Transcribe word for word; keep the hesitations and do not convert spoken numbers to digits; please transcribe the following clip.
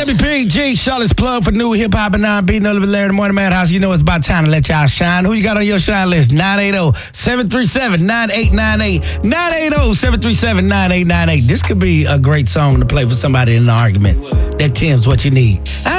W P G, Charlotte's plug for new hip hop and R and B. No Living Larry, the Morning Madhouse. You know it's about time to let y'all shine. Who you got on your shine list? nine eight zero, seven three seven, nine eight nine eight. nine eight zero, seven three seven, nine eight nine eight. This could be a great song to play for somebody in an argument. That Tim's what you need.